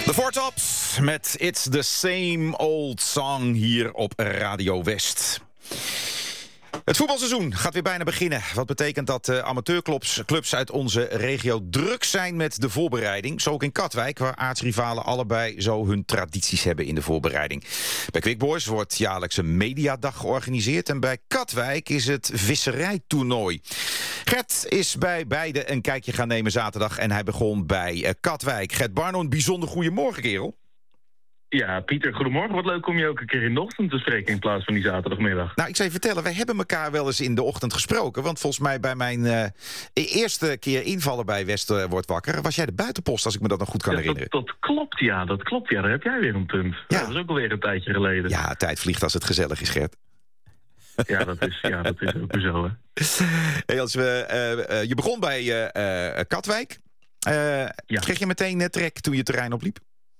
The Four Tops met It's the Same Old Song hier op Radio West. Het voetbalseizoen gaat weer bijna beginnen. Wat betekent dat amateurclubs uit onze regio druk zijn met de voorbereiding. Zo ook in Katwijk, waar aartsrivalen allebei zo hun tradities hebben in de voorbereiding. Bij Quick Boys wordt jaarlijks een mediadag georganiseerd. En bij Katwijk is het visserijtoernooi. Gert is bij beide een kijkje gaan nemen zaterdag. En hij begon bij Katwijk. Gert Barno, een bijzonder goeiemorgen, kerel. Ja, Pieter, goedemorgen. Wat leuk om je ook een keer in de ochtend te spreken in plaats van die zaterdagmiddag. Nou, ik zou je vertellen, wij hebben elkaar wel eens in de ochtend gesproken. Want volgens mij bij mijn eerste keer invallen bij West wordt wakker, was jij de buitenpost, als ik me dat nog goed kan herinneren. Dat klopt, ja. Daar heb jij weer een punt. Ja. Dat is ook alweer een tijdje geleden. Ja, tijd vliegt als het gezellig is, Gert. Ja, dat is ook weer zo, hè. Hey, je begon bij Katwijk. Kreeg je meteen trek toen je terrein opliep?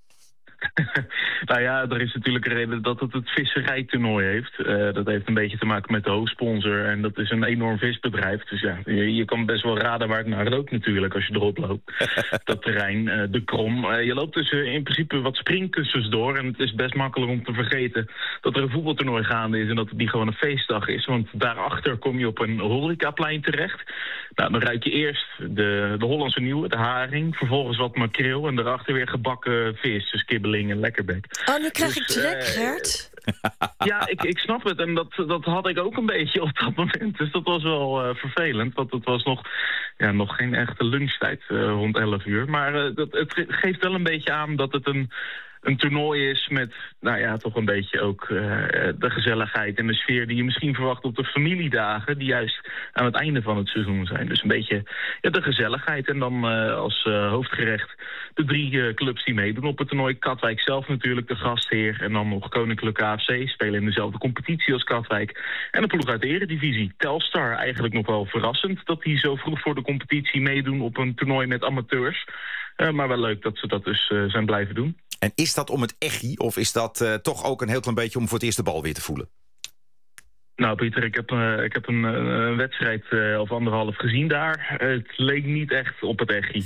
Nou ja, er is natuurlijk een reden dat het visserijtoernooi heeft. Dat heeft een beetje te maken met de hoofdsponsor. En dat is een enorm visbedrijf. Dus ja, je kan best wel raden waar het naar loopt natuurlijk als je erop loopt. Dat terrein, de Krom. Je loopt dus in principe wat springkussens door. En het is best makkelijk om te vergeten dat er een voetbaltoernooi gaande is. En dat het niet gewoon een feestdag is. Want daarachter kom je op een horecaplein terecht. Nou, dan ruik je eerst de Hollandse nieuwe, de haring. Vervolgens wat makreel. En daarachter weer gebakken vis. Dus kibbeling en lekkerbek. Oh, nu krijg ik trek, Gert. Ja, ik snap het. En dat had ik ook een beetje op dat moment. Dus dat was wel vervelend. Want het was nog geen echte lunchtijd rond 11 uur. Maar het geeft wel een beetje aan dat het een toernooi is met, toch een beetje ook de gezelligheid en de sfeer die je misschien verwacht op de familiedagen, die juist aan het einde van het seizoen zijn. Dus een beetje de gezelligheid. En dan als hoofdgerecht de 3 clubs die meedoen op het toernooi. Katwijk zelf natuurlijk, de gastheer. En dan nog Koninklijke AFC, spelen in dezelfde competitie als Katwijk. En een ploeg uit de eredivisie, Telstar. Eigenlijk nog wel verrassend dat die zo vroeg voor de competitie meedoen op een toernooi met amateurs. Maar wel leuk dat ze dat dus zijn blijven doen. En is dat om het echi of is dat toch ook een heel klein beetje om voor het eerst de bal weer te voelen? Nou, Pieter, ik heb een wedstrijd of anderhalf gezien daar. Het leek niet echt op het echi.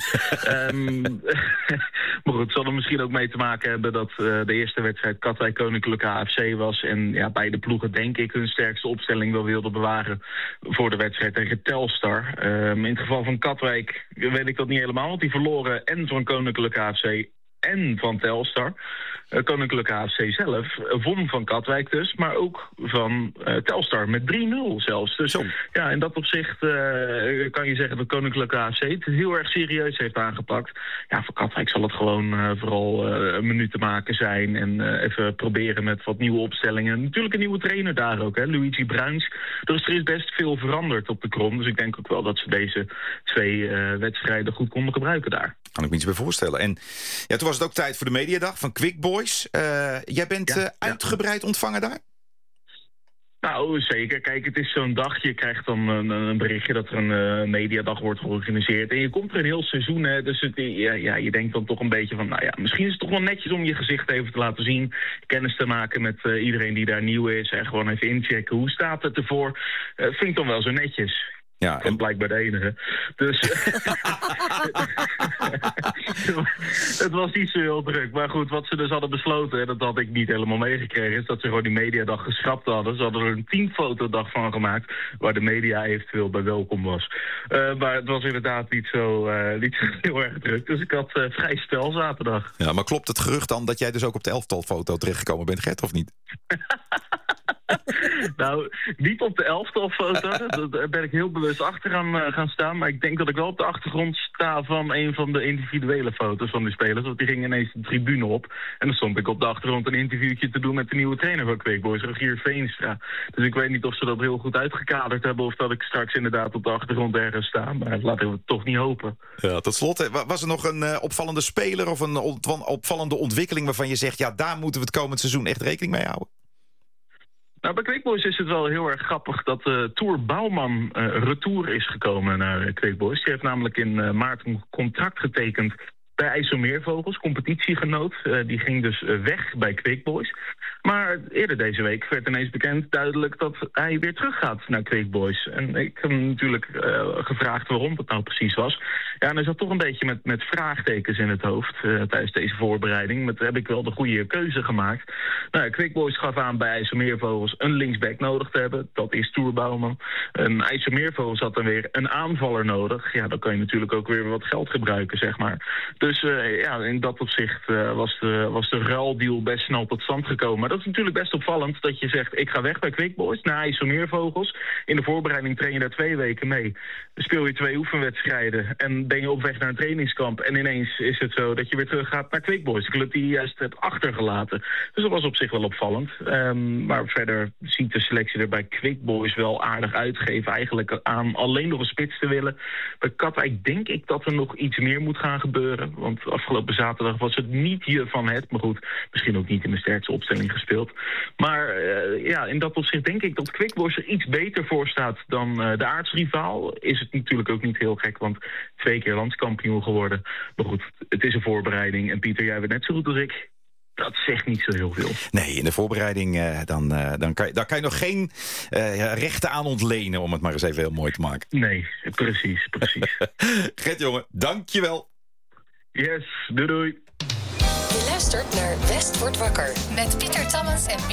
Maar goed, het zal er misschien ook mee te maken hebben dat de eerste wedstrijd Katwijk Koninklijke AFC was. En beide ploegen, denk ik, hun sterkste opstelling wel wilden bewaren voor de wedstrijd tegen Telstar. In het geval van Katwijk weet ik dat niet helemaal, want die verloren en van Koninklijke AFC en van Telstar. Koninklijke AFC zelf won van Katwijk dus, maar ook van Telstar met 3-0 zelfs. Dus ja, in dat opzicht kan je zeggen dat Koninklijke AFC het heel erg serieus heeft aangepakt. Ja, voor Katwijk zal het gewoon vooral een minuut te maken zijn en even proberen met wat nieuwe opstellingen. Natuurlijk een nieuwe trainer daar ook, hè, Luigi Bruins. Dus er is best veel veranderd op de Krom, dus ik denk ook wel dat ze deze 2 wedstrijden goed konden gebruiken daar. Kan ik me iets bij voorstellen. En ja, toen was het ook tijd voor de mediadag van Quick Boys. Jij bent uitgebreid ontvangen daar? Nou, zeker. Kijk, het is zo'n dag. Je krijgt dan een berichtje dat er een mediadag wordt georganiseerd. En je komt er een heel seizoen, hè. Dus je denkt dan toch een beetje van, misschien is het toch wel netjes om je gezicht even te laten zien. Kennis te maken met iedereen die daar nieuw is. En gewoon even inchecken. Hoe staat het ervoor? Vind ik dan wel zo netjes. Ja, en blijkbaar de enige. Dus het was niet zo heel druk. Maar goed, wat ze dus hadden besloten, en dat had ik niet helemaal meegekregen, is dat ze gewoon die mediadag geschrapt hadden. Ze hadden er een teamfotodag van gemaakt, waar de media eventueel bij welkom was. Maar het was inderdaad niet zo heel erg druk. Dus ik had vrij stel zaterdag. Ja, maar klopt het gerucht dan dat jij dus ook op de elftalfoto terechtgekomen bent, Gert, of niet? Nou, niet op de elftalfoto. Daar ben ik heel bewust achteraan gaan staan. Maar ik denk dat ik wel op de achtergrond sta van een van de individuele foto's van die spelers. Want die gingen ineens de tribune op. En dan stond ik op de achtergrond een interviewtje te doen met de nieuwe trainer van Quick Boys, Rogier Veenstra. Dus ik weet niet of ze dat heel goed uitgekaderd hebben of dat ik straks inderdaad op de achtergrond ergens sta. Maar laten we het toch niet hopen. Ja, tot slot, was er nog een opvallende speler of een opvallende ontwikkeling waarvan je zegt, ja, daar moeten we het komend seizoen echt rekening mee houden? Nou, bij Quick Boys is het wel heel erg grappig dat Toer Bouwman retour is gekomen naar Quick Boys. Die heeft namelijk in maart een contract getekend bij IJsselmeervogels, competitiegenoot. Die ging dus weg bij Quick Boys. Maar eerder deze week werd ineens bekend duidelijk dat hij weer teruggaat naar Quick Boys. En ik heb hem natuurlijk gevraagd waarom dat nou precies was. Ja, en hij zat toch een beetje met vraagtekens in het hoofd tijdens deze voorbereiding. Met heb ik wel de goede keuze gemaakt. Nou, Quick Boys gaf aan bij IJsselmeervogels een linksback nodig te hebben. Dat is Toer Bouwman. IJsselmeervogels had dan weer een aanvaller nodig. Ja, dan kan je natuurlijk ook weer wat geld gebruiken, zeg maar. Dus in dat opzicht was de ruildeal best snel tot stand gekomen. Maar dat is natuurlijk best opvallend dat je zegt, ik ga weg bij Quick Boys naar IJsselmeervogels. In de voorbereiding train je daar 2 weken mee. Dan speel je 2 oefenwedstrijden en ben je op weg naar een trainingskamp. En ineens is het zo dat je weer terug gaat naar Quick Boys. De club die je juist hebt achtergelaten. Dus dat was op zich wel opvallend. Maar verder ziet de selectie er bij Quick Boys wel aardig uitgeven. Eigenlijk aan alleen nog een spits te willen. Bij Katwijk denk ik dat er nog iets meer moet gaan gebeuren. Want afgelopen zaterdag was het niet je van het. Maar goed, misschien ook niet in de sterkste opstelling gespeeld. Maar in dat opzicht denk ik dat Quick Boys er iets beter voor staat dan de aartsrivaal. Is het natuurlijk ook niet heel gek, want 2 keer landskampioen geworden. Maar goed, het is een voorbereiding. En Pieter, jij weet net zo goed als ik. Dat zegt niet zo heel veel. Nee, in de voorbereiding daar kan je nog geen rechten aan ontlenen, om het maar eens even heel mooi te maken. Nee, precies. Gert, jongen, dankjewel. Yes, doei. Je luistert naar West wordt wakker met Pieter Tammens en